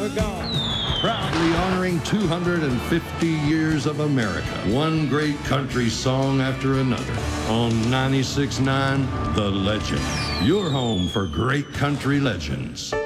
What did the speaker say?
gone. Proudly honoring 250 years of America. One great country song after another. On 96.9, The Legend. Your home for great country legends.